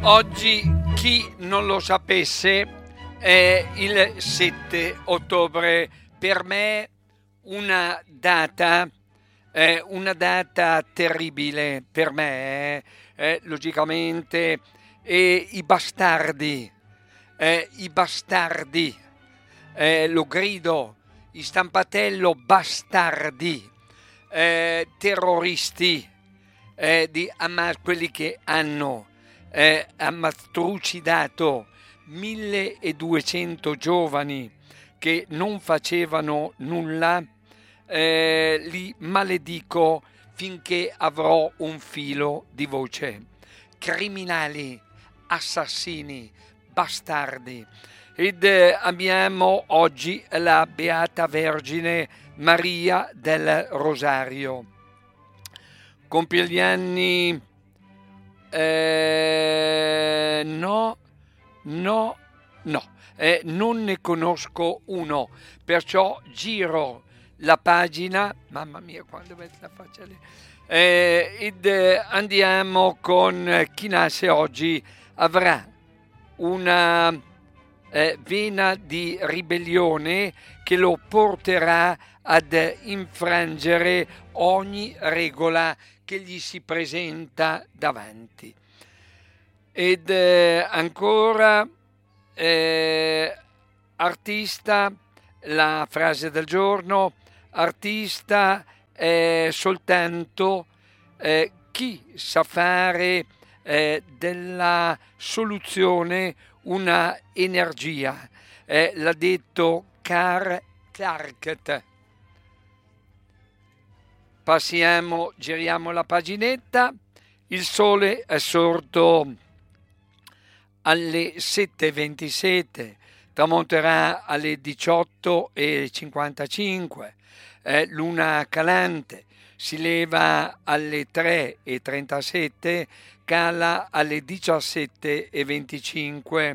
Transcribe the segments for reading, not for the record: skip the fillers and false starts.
Oggi, chi non lo sapesse, è il 7 ottobre. Per me una data terribile per me, logicamente, e i bastardi, lo grido, i stampatello bastardi, terroristi di Hamas, quelli che hanno trucidato 1200 giovani che non facevano nulla, li maledico finché avrò un filo di voce. Criminali, assassini, bastardi. Ed abbiamo oggi la Beata Vergine Maria del Rosario. Compie gli anni... no, non ne conosco uno, perciò giro la pagina, mamma mia quando vedo la faccia lì, ed andiamo con chi nasce oggi. Avrà una vena di ribellione che lo porterà ad infrangere ogni regola che gli si presenta davanti. Ed ancora artista, la frase del giorno: artista è soltanto chi sa fare della soluzione una energia, l'ha detto Karl Clark. Giriamo la paginetta. Il sole è sorto alle 7:27, tramonterà alle 18:55, luna calante, si leva alle 3:37, cala alle 17:25.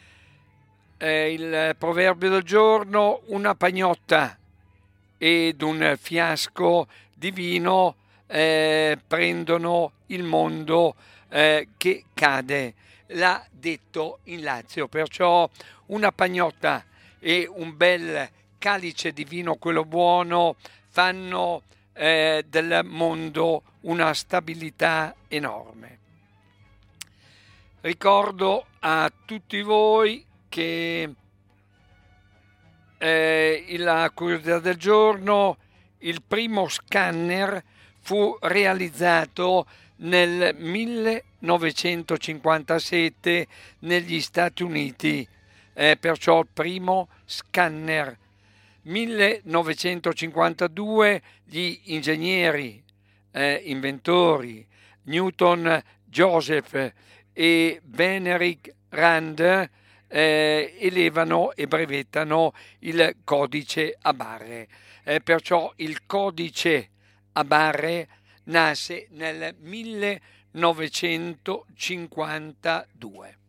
Il proverbio del giorno: una pagnotta ed un fiasco di vino prendono il mondo che cade. L'ha detto in Lazio, perciò una pagnotta e un bel calice di vino, quello buono, fanno del mondo una stabilità enorme. Ricordo a tutti voi che la curiosità del giorno: il primo scanner fu realizzato nel 1957 negli Stati Uniti, perciò il primo scanner. 1952 gli ingegneri, inventori Newton Joseph e Benedict Rand elevano e brevettano il codice a barre. Perciò il codice a barre nasce nel 1952.